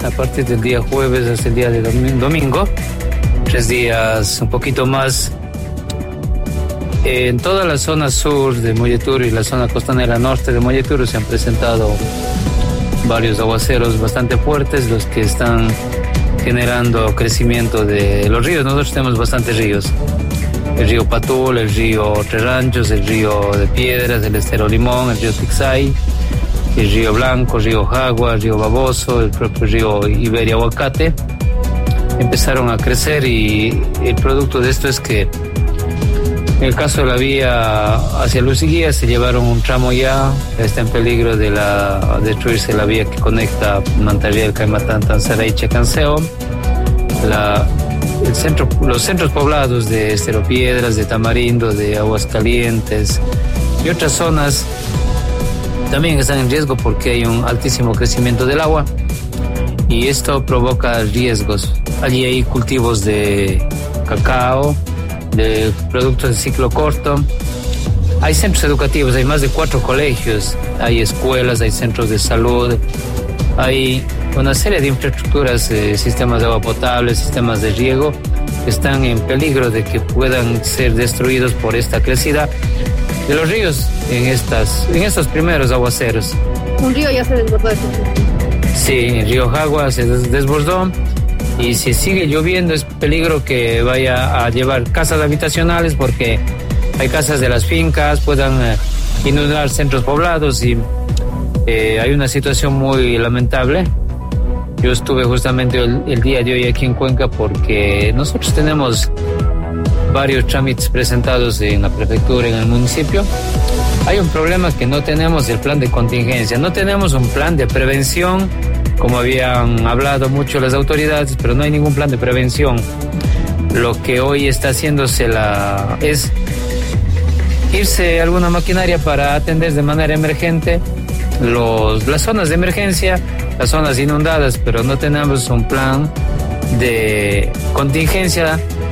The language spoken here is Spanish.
a partir del día jueves hasta el día de domingo, 3 días, un poquito más. En toda la zona sur de Molleturo y la zona costanera norte de Molleturo se han presentado varios aguaceros bastante fuertes, los que están generando crecimiento de los ríos. Nosotros tenemos bastantes ríos: el río Patul, el río Tres Ranchos, el río de Piedras, el Estero Limón, el río Tixay, el río Blanco, el río Jagua, el río Baboso, el propio río Iberia Aguacate. Empezaron a crecer y el producto de esto es que en el caso de la vía hacia Luciguía se llevaron un tramo ya, está en peligro de destruirse la vía que conecta Mantarriel, Caimatán, Tanzara y Chacanceo. Los centros poblados de Estero Piedras, de Tamarindo, de Aguascalientes y otras zonas también están en riesgo porque hay un altísimo crecimiento del agua y esto provoca riesgos. Allí hay cultivos de cacao, de productos de ciclo corto. Hay centros educativos, hay más de 4 colegios, hay escuelas, hay centros de salud, hay una serie de infraestructuras, sistemas de agua potable, sistemas de riego, que están en peligro de que puedan ser destruidos por esta crecida de los ríos en estos primeros aguaceros. Un río ya se desbordó. Sí, el río Jagua se desbordó y si sigue lloviendo es peligro que vaya a llevar casas habitacionales, porque hay casas de las fincas, puedan inundar centros poblados y hay una situación muy lamentable. Yo estuve justamente el día de hoy aquí en Cuenca porque nosotros tenemos varios trámites presentados en la prefectura, en el municipio. Hay un problema que no tenemos el plan de contingencia, no tenemos un plan de prevención, como habían hablado mucho las autoridades, pero no hay ningún plan de prevención. Lo que hoy está haciéndose es irse alguna maquinaria para atender de manera emergente las zonas de emergencia, las zonas inundadas, pero no tenemos un plan de contingencia